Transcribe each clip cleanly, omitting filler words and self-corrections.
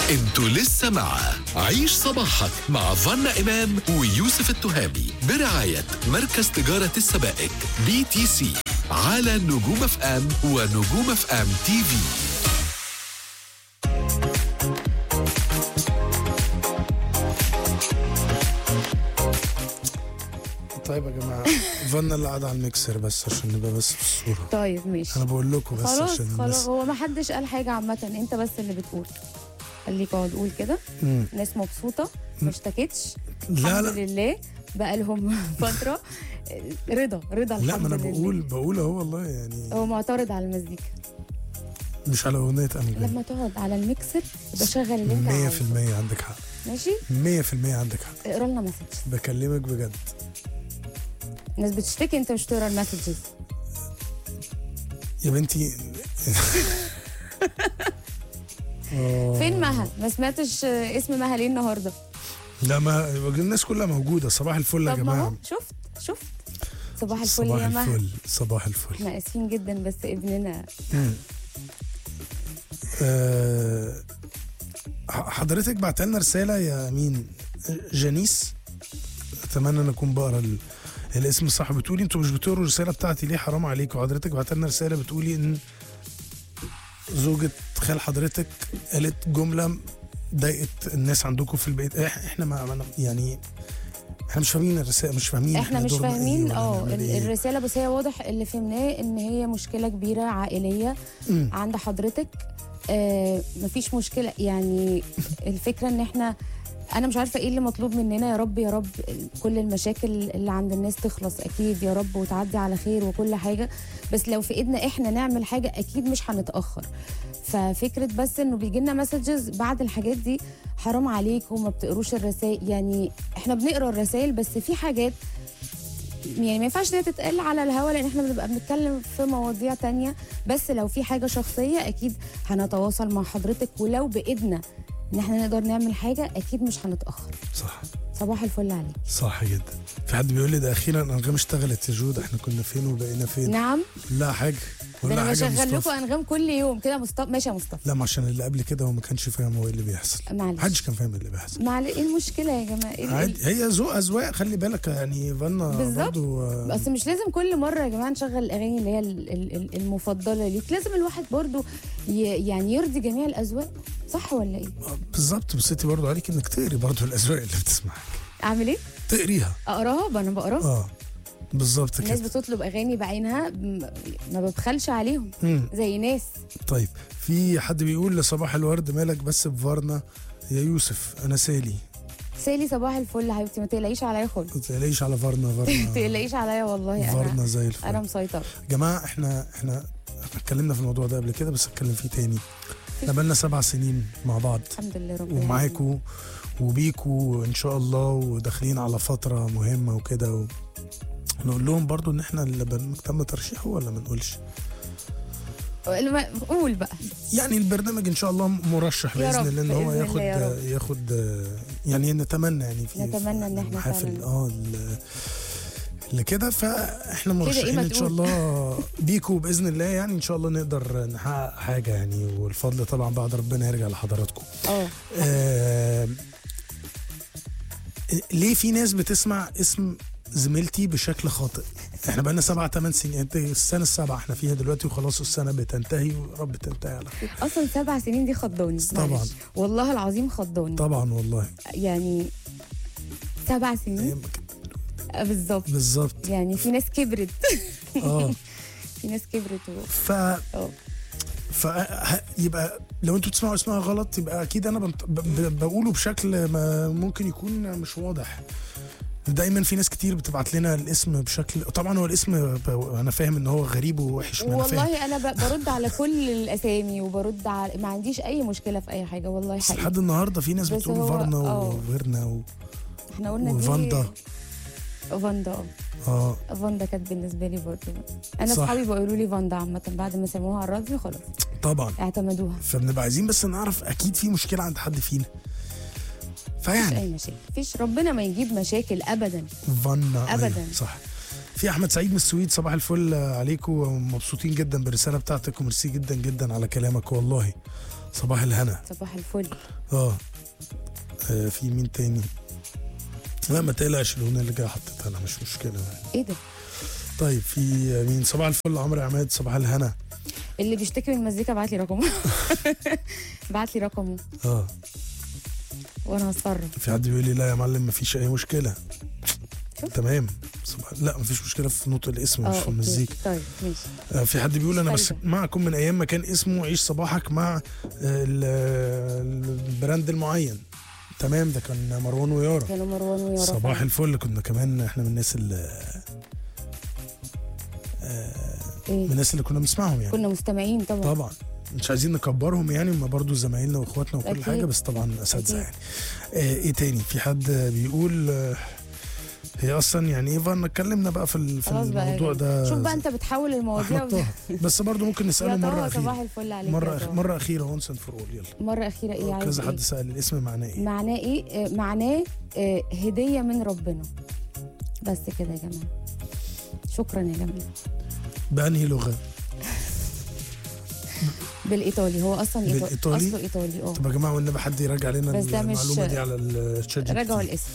انتوا لسه مع عيش صباحك مع فانا إمام ويوسف التهامي برعاية مركز تجارة السبائك BTC على نجوم اف ام ونجوم اف ام تي في. طيب يا جماعه فانا اللي قاعده على الميكسر بس عشان نبقى بس في الصوره. طيب ماشي، انا بقول لكم بس خلاص عشان خلاص. هو ما حدش قال حاجه عامه، انت بس اللي بتقول. خليك اقعد قول كده. ناس مبسوطه ما اشتكتش. لا الحمد لله بقى لهم فتره. رضا الحمد لا، ما انا لله. بقول اهو والله يعني. هو معترض على المزيكا. مش على اغنيه انا لما تقعد على الميكسر يبقى شغل اللي انت 100% عايزه. عندك حق، ماشي، 100% عندك حق. اقرا لنا مسج. بكلمك بجد. الناس بتشتكي انت مش تقرا المسجز. يا بنتي فين مها؟ ما سمعتش اسم مها ليه النهارده؟ لا، ما الناس كلها موجوده. صباح الفل يا طب ما هو جماعه. شفت صباح الفل صباح يا مها. الفل، صباح الفل. احنا اسفين جدا بس ابننا. حضرتك بعت لنا رساله يا مين؟ جانيس. اتمنى ان اكون بقرا الاسم صح. بتقولي انتوا مش بتقروا الرساله بتاعتي ليه؟ حرام عليكم. حضرتك بعت لنا رساله بتقولي ان زوجة خال حضرتك قالت جمله ضايقت الناس عندكم في البيت. احنا ما يعني احنا مش فاهمين الرساله، مش فاهمين احنا مش دورنا فاهمين إيه ولا نعمل إيه. الرساله. بس هي واضح اللي فهمناه ان هي مشكله كبيره عائليه عند حضرتك. مفيش مشكله يعني. الفكره ان انا مش عارفه ايه اللي مطلوب مننا. يا رب يا رب كل المشاكل اللي عند الناس تخلص اكيد يا رب، وتعدي على خير وكل حاجه. بس لو في ايدنا احنا نعمل حاجه اكيد مش هنتاخر. ففكره بس انه بيجي لنا مسجز بعد الحاجات دي، حرام عليكم ما بتقروش الرسائل. يعني احنا بنقرا الرسائل بس في حاجات يعني ما ينفعش انها تتقال على الهوا، لان احنا بنبقى بنتكلم في مواضيع تانية. بس لو في حاجه شخصيه اكيد هنتواصل مع حضرتك، ولو بايدنا ان احنا نقدر نعمل حاجه اكيد مش هنتاخر. صح، صباح الفل عليك. صح جدا. في حد بيقول لي ده اخيرا انغام اشتغلت يا جود، احنا كنا فين وبقينا فين؟ نعم، لا حاجه ده ولا انا حاجه. بشغل لكم مصطفى انغام كل يوم كده. مصطفى ماشي يا مصطفى. لا، ما عشان اللي قبل كده هو ما كانش فاهم هو ايه اللي بيحصل. معلش، محدش كان فاهم اللي بيحصل. ايه المشكله يا جماعه؟ إيه عادي، هي اذواق خلي بالك يعني. فانا بالظبط. برضو بس مش لازم كل مره يا جماعه نشغل الاغاني اللي هي المفضله ليك. لازم الواحد برضو يعني يرضي جميع الاذواق، صح ولا ايه؟ بالظبط. بس انت برضو عليك انك تقري برضو الاذواق اللي بتسمعك. اعمل ايه؟ تقريها. اقراها، انا بقراها. بالظبط كده. الناس بتطلب اغاني بعينها ما ببخلش عليهم زي ناس. طيب، في حد بيقول لصباح الورد مالك بس بفارنا يا يوسف؟ انا سالي. صباح الفل يا حبيبتي. ما تقلقيش عليا خالص. ما تقلقيش على فارنا. ما تقلقيش عليا والله. فارنا زي الفل. انا مسيطره يا جماعه. احنا اتكلمنا في الموضوع ده قبل كده بس اتكلم فيه تاني. احنا بقالنا 7 سنين مع بعض الحمد لله رب ومعاكوا وبيكوا ان شاء الله، وداخلين على فتره مهمه وكده. نقول لهم برضو ان احنا اللي تم ترشيحه ولا ما نقولش؟ قول بقى. يعني البرنامج ان شاء الله مرشح باذن الله ان هو ياخد يعني نتمنى يعني في نتمنى ان احنا حافل اللي كده. فاحنا مرشحين ان شاء الله بيكوا باذن الله. يعني ان شاء الله نقدر نحقق حاجه يعني، والفضل طبعا بعد ربنا يرجع لحضراتكم. ليه في ناس بتسمع اسم زميلتي بشكل خاطئ؟ احنا بقالنا 7-8 سنين. انت السنه السابعه احنا فيها دلوقتي وخلاص السنه بتنتهي ورب تنتهي على خير. اصلا 7 سنين دي خضوني طبعا، والله العظيم خضوني طبعا والله. يعني 7 سنين بالظبط. يعني في ناس كبرت. في ناس كبرت يبقى لو انتوا تسمعوا اسمها غلط يبقى اكيد انا بقوله بشكل ما ممكن يكون مش واضح. دايما في ناس كتير بتبعت لنا الاسم بشكل، طبعا هو الاسم انا فاهم ان هو غريب ووحش. والله انا برد على كل الاسامي وبرد على، ما عنديش اي مشكله في اي حاجه والله حقيقي. لحد النهارده في ناس بتقول فارنا وغيرنا احنا قلنا وفاندا. فاندا كانت بالنسبه لي برضه. انا اصحابي بيقولوا لي فاندا عامه بعد ما سموها على الراديو خلاص طبعا اعتمدوها. فبنبقى عايزين بس نعرف اكيد في مشكله عند حد فينا. فيعني مفيش اي مشاكل، مفيش، ربنا ما يجيب مشاكل ابدا ابدا. صح. في احمد سعيد من السويد. صباح الفل عليكم، مبسوطين جدا بالرساله بتاعتك وميرسي جدا جدا على كلامك والله. صباح الهنا. صباح الفل. في مين تاني؟ لا ما تقلقش، الاغنيه اللي جايه حطيتها انا، مش مشكله يعني. ايه ده؟ طيب في مين؟ صباح الفل عمرو عماد. صباح الهنا. اللي بيشتكي من المزيكا بعت لي رقمه. بعت لي رقمه وانا هتصرف. في حد بيقول لي لا يا معلم مفيش اي مشكله. شوف. تمام. لا مفيش مشكله في نطق الاسم مش في المزيكا. طيب ماشي. في حد بيقول انا بس طيب. معكم من ايام ما كان اسمه عيش صباحك مع البراند المعين. تمام، ده كان مروان ويارا. كانوا مروان ويارا. صباح الفل. كنا كمان احنا من الناس اللي من الناس اللي كنا بنسمعهم يعني. كنا مستمعين طبعا. مش عايزين نكبرهم يعني، هم برضو زمايلنا واخواتنا وكل أكيد. حاجه، بس طبعا اساتذه يعني. ايه تاني؟ في حد بيقول هي اصلا يعني ايه فانا اتكلمنا بقى في الموضوع ده. شوف بقى انت بتحول المواضيع بس برضو ممكن نساله مره اخيره. صباح الفل عليك. مره اخيره وانس اند فور اول. يلا مره اخيره. ايه عايز؟ كذا حد سال الاسم معناه ايه. معناه ايه؟ معناه هديه من ربنا. بس كده يا جماعه. شكرا يا جماعه. بأنهي لغه؟ بالايطالي. هو اصلا بالايطالي. اصله ايطالي. طب يا جماعه والنبي حد يراجع لنا المعلومه دي على الشات. راجعوا الاسم.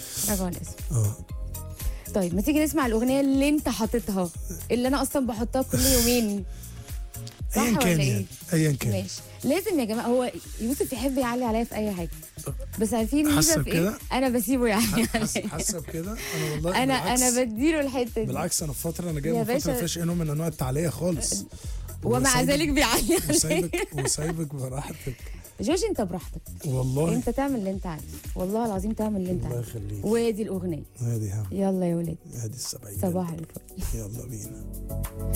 طيب ما تيجي نسمع الاغنيه اللي انت حاططها، اللي انا اصلا بحطها كل يومين. ايا كان يعني. ايا كان ماشي. لازم يا جماعه. هو يوسف يحب يعلي عليا في اي حاجه، بس عارفين حاسه بكده. انا بسيبه يعني. حاسه بكده. انا والله انا بديله الحته دي. بالعكس انا في فتره انا جاي من فتره ما فيش اي نوع من انواع التعليق خالص، ومع ذلك بيعلي وسايبك براحتك. جوج انت براحتك والله. انت تعمل اللي انت عايزه، والله العظيم تعمل اللي انت عايزه. الله يخليك. وادي الاغنيه. هادي يلا يا ولاد. هادي السبعين. صباح الفل. يلا بينا.